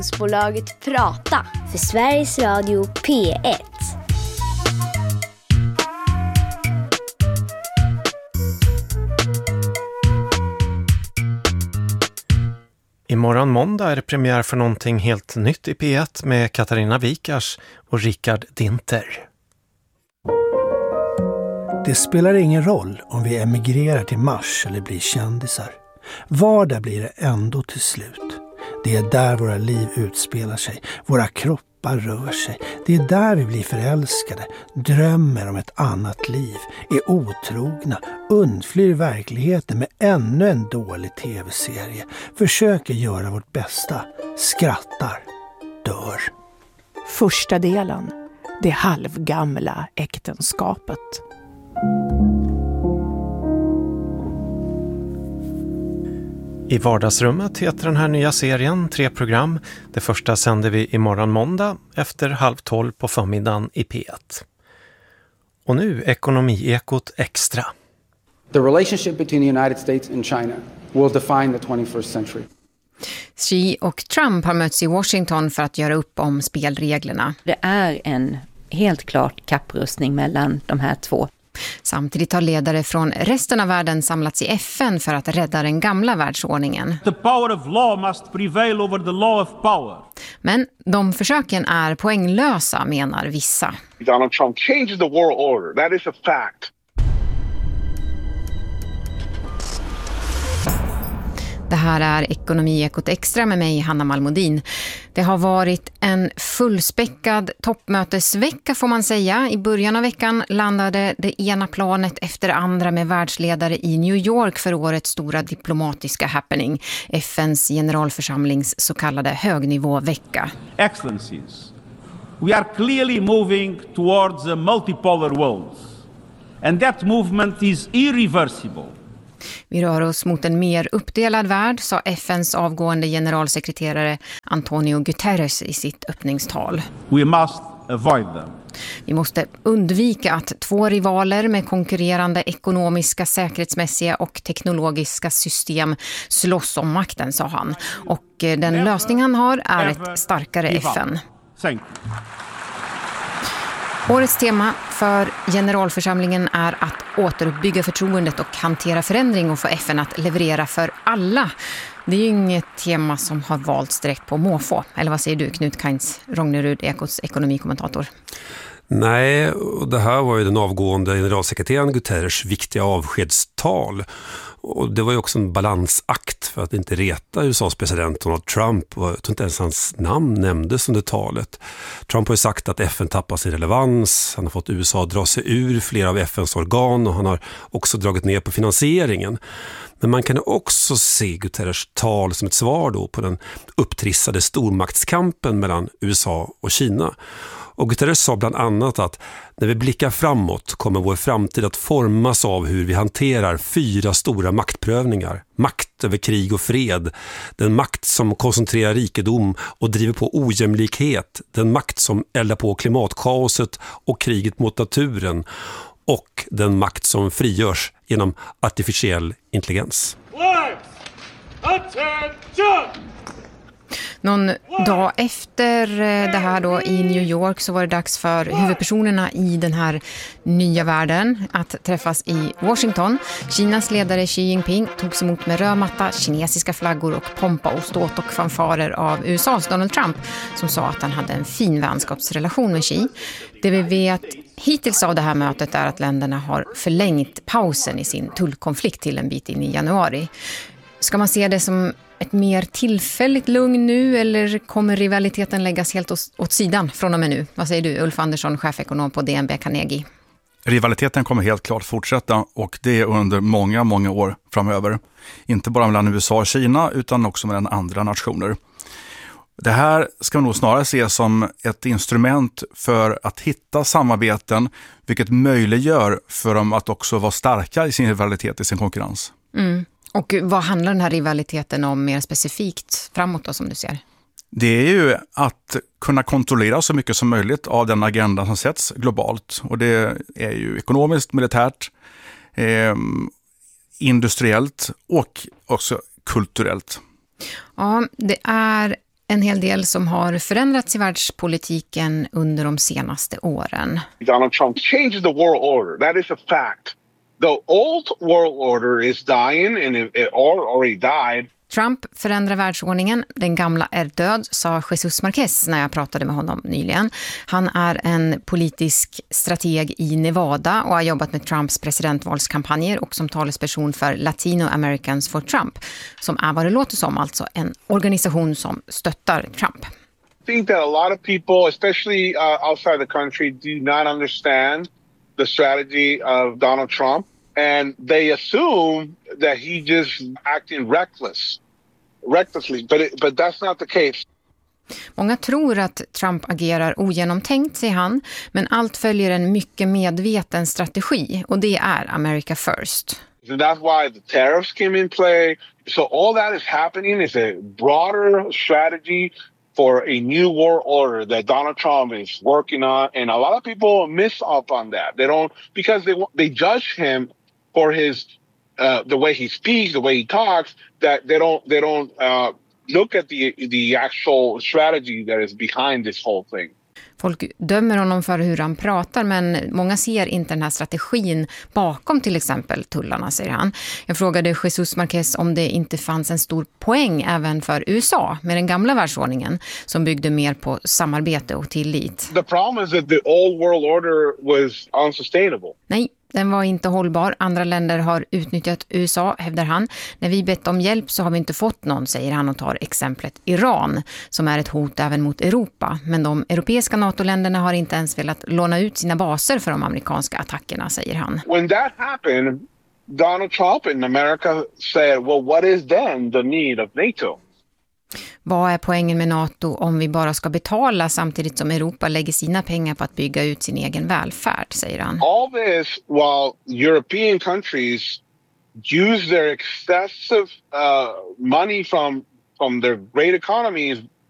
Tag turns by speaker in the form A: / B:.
A: Bolaget Prata för Sveriges Radio P1.
B: Imorgon måndag är det premiär för någonting helt nytt i P1 med Katarina Wikars och Rickard Dinter.
C: Det spelar ingen roll om vi emigrerar till Mars eller blir kändisar. Vardag blir det ändå till slut. Det är där våra liv utspelar sig. Våra kroppar rör sig. Det är där vi blir förälskade, drömmer om ett annat liv, är otrogna, undflyr verkligheten med ännu en dålig tv-serie, försöker göra vårt bästa, skrattar, dör.
D: Första delen, det halvgamla äktenskapet.
B: I vardagsrummet heter den här nya serien 3 program. Det första sänder vi imorgon måndag efter 11:30 på förmiddagen i P1. Och nu Ekonomiekot Extra.
E: The relationship between the United States and China will define the 21st century.
F: Xi och Trump har mötts i Washington för att göra upp om spelreglerna.
G: Det är en helt klart kapprustning mellan de här två.
F: Samtidigt har ledare från resten av världen samlats i FN för att rädda den gamla världsordningen.
H: The power of law must prevail over the law of power.
F: Men de försöken är poänglösa, menar vissa.
I: Donald Trump changes the world order. That is a fact.
F: Det här är Ekonomiekot Extra med mig, Hanna Malmodin. Det har varit en fullspäckad toppmötesvecka får man säga. I början av veckan landade det ena planet efter det andra med världsledare i New York för årets stora diplomatiska happening. FNs generalförsamlings så kallade högnivåvecka.
H: Excellencies, we are clearly moving towards a multipolar world. And that movement is irreversible.
F: Vi rör oss mot en mer uppdelad värld, sa FNs avgående generalsekreterare Antonio Guterres i sitt öppningstal.
H: We must avoid them.
F: Vi måste undvika att 2 rivaler med konkurrerande ekonomiska, säkerhetsmässiga och teknologiska system slåss om makten, sa han. Och den lösning han har är ett starkare FN.
H: Thank you.
F: Årets tema för generalförsamlingen är att återuppbygga förtroendet och hantera förändring och få FN att leverera för alla. Det är ju inget tema som har valts direkt på måfå. Eller vad säger du, Knut Kainz, Rognerud, Ekots ekonomikommentator?
J: Nej, och det här var ju den avgående generalsekreteraren Guterres viktiga avskedstal. Och det var ju också en balansakt för att inte reta USAs president Donald Trump. Jag tror inte ens hans namn nämndes under talet. Trump har ju sagt att FN tappar sin relevans. Han har fått USA att dra sig ur flera av FNs organ och han har också dragit ner på finansieringen. Men man kan också se Guterres tal som ett svar då på den upptrissade stormaktskampen mellan USA och Kina. Och Guterres sa bland annat att när vi blickar framåt kommer vår framtid att formas av hur vi hanterar 4 stora maktprövningar. Makt över krig och fred, den makt som koncentrerar rikedom och driver på ojämlikhet, den makt som eldar på klimatkaoset och kriget mot naturen och den makt som frigörs genom artificiell intelligens.
F: Någon dag efter det här då i New York så var det dags för huvudpersonerna i den här nya världen att träffas i Washington. Kinas ledare Xi Jinping togs emot med rödmatta, kinesiska flaggor och pompa och ståt och fanfarer av USAs Donald Trump som sa att han hade en fin vänskapsrelation med Xi. Det vi vet hittills av det här mötet är att länderna har förlängt pausen i sin tullkonflikt till en bit in i januari. Ska man se det som ett mer tillfälligt lugn nu eller kommer rivaliteten läggas helt åt sidan från och med nu? Vad säger du, Ulf Andersson, chefekonom på DNB Carnegie?
K: Rivaliteten kommer helt klart fortsätta och det under många, många år framöver. Inte bara mellan USA och Kina utan också mellan andra nationer. Det här ska nog snarare ses som ett instrument för att hitta samarbeten vilket möjliggör för dem att också vara starka i sin rivalitet, i sin konkurrens.
F: Mm. Och vad handlar den här rivaliteten om mer specifikt framåt då, som du ser?
K: Det är ju att kunna kontrollera så mycket som möjligt av den agenda som sätts globalt. Och det är ju ekonomiskt, militärt, industriellt och också kulturellt.
F: Ja, det är en hel del som har förändrats i världspolitiken under de senaste åren.
I: Donald Trump changed the world order. That is a fact. The old world order is dying and it already died.
F: Trump förändrar världsordningen. Den gamla är död, sa Jesus Marquez när jag pratade med honom nyligen. Han är en politisk strateg i Nevada och har jobbat med Trumps presidentvalskampanjer och som talesperson för Latino Americans for Trump, som är vad det låter som, alltså en organisation som stöttar Trump.
I: I think that a lot of people, especially outside the country, do not understand the strategy of Donald Trump. And they assume that he just acting recklessly, but that's not the case.
F: Många tror att Trump agerar ogenomtänkt, säger han, men allt följer en mycket medveten strategi och det är America First.
I: So that's why the tariffs came in play. So all that is happening is a broader strategy for a new world order that Donald Trump is working on, and a lot of people miss up on that. They don't, because they judge him for his the way he speaks, the way he talks. That they don't look at the actual strategy that is behind this whole thing.
F: Folk dömer honom för hur han pratar, men många ser inte den här strategin bakom till exempel tullarna, säger han. Jag frågade Jesus Marquez om det inte fanns en stor poäng även för USA med den gamla världsordningen som byggde mer på samarbete och tillit.
I: The problem is that the old world order was unsustainable.
F: Nej, den var inte hållbar. Andra länder har utnyttjat USA, hävdar han. När vi bett om hjälp så har vi inte fått någon, säger han och tar exemplet Iran, som är ett hot även mot Europa. Men de europeiska NATO-länderna har inte ens velat låna ut sina baser för de amerikanska attackerna, säger han.
I: When that happened, Donald Trump in America said, well, what is then the need of NATO?
F: Vad är poängen med NATO om vi bara ska betala samtidigt som Europa lägger sina pengar på att bygga ut sin egen välfärd, säger han.
I: All this while European countries use their excessive money from their great economies